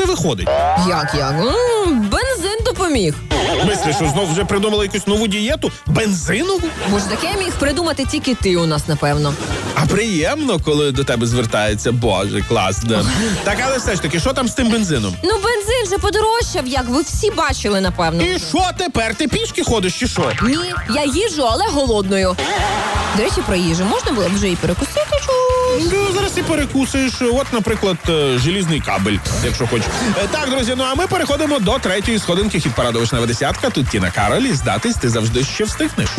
це виходить? Як? Бензин допоміг. Мислиш, що знов вже придумали якусь нову дієту? Бензинову? Боже, таке міг придумати тільки ти у нас, напевно. А приємно, коли до тебе звертається. Боже, класно. Так, але все ж таки, що там з тим бензином? Ну, бензин же подорожчав, як ви всі бачили, напевно. І що тепер? Ти пішки ходиш чи що? Ні, я їжджу, але голодною. До речі, про їжу. Можна було б вже і перекусити щось? Ну, зараз і перекусиш. От, наприклад, желізний кабель, якщо хочеш. Так, друзі, ну а ми переходимо до третьої сходинки хіт-параду «Вишнева десятка». Тут Тіна Кароль, і здатись ти завжди ще встигнеш.